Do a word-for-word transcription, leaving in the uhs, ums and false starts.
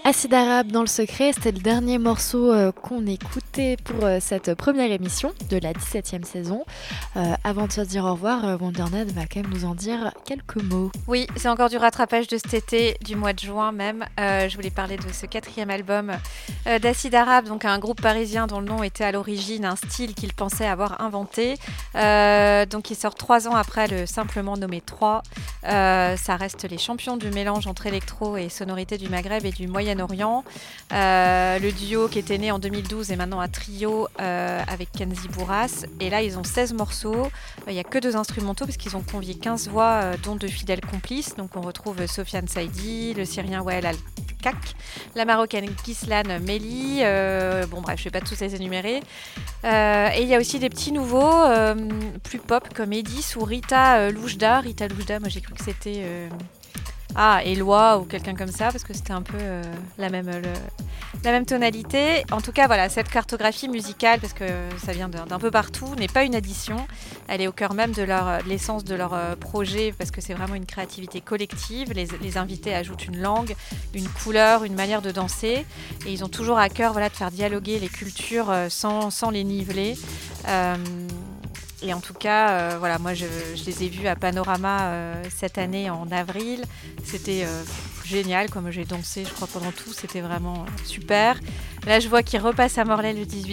Acide arabe dans le secret, c'était le dernier morceau euh, qu'on écoutait pour euh, cette première émission de la dix-septième saison. Euh, avant de se dire au revoir, euh, Wondernad va quand même nous en dire quelques mots. Oui, c'est encore du rattrapage de cet été, du mois de juin même. Euh, je voulais parler de ce quatrième album euh, d'Acide Arabe, donc un groupe parisien dont le nom était à l'origine un style qu'il pensait avoir inventé. Euh, donc il sort trois ans après le simplement nommé trois. Euh, ça reste les champions du mélange entre électro et sonorité du Maghreb et du Moyen-Orient. Euh, le duo qui était né en deux mille douze est maintenant un trio euh, avec Kenzi Bourras. Et là, ils ont seize morceaux. Il n'y a que deux instrumentaux parce qu'ils ont convié quinze voix, euh, dont de fidèles complices. Donc on retrouve Sofiane Saïdi, le Syrien Wael Al-Kak, la Marocaine Gislan Meli. Euh, bon bref, je ne vais pas tous les énumérer. Euh, et il y a aussi des petits nouveaux, euh, plus pop, comme Edis ou Rita euh, Loujda. Rita Loujda, moi j'ai cru que c'était... Euh... Ah, Eloi ou quelqu'un comme ça, parce que c'était un peu euh, la, même, le, la même tonalité. En tout cas, voilà, cette cartographie musicale, parce que ça vient d'un, d'un peu partout, n'est pas une addition. Elle est au cœur même de, leur, de l'essence de leur euh, projet, parce que c'est vraiment une créativité collective. Les, les invités ajoutent une langue, une couleur, une manière de danser. Et ils ont toujours à cœur voilà, de faire dialoguer les cultures euh, sans, sans les niveler. Euh, Et en tout cas, euh, voilà, moi je, je les ai vus à Panorama euh, cette année en avril. C'était euh, génial, comme j'ai dansé, je crois, pendant tout. C'était vraiment euh, super. Là, je vois qu'ils repassent à Morlaix le dix-huit